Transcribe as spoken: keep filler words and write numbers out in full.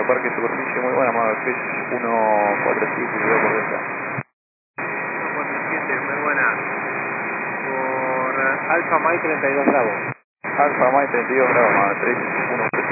Parque Superficie, muy buena, Mavericks uno cuatro siete, y por esta. uno cuatro siete, muy buena. Por Alfa Mike treinta y dos Bravo. Alfa Mike treinta y dos Bravo, Mavericks uno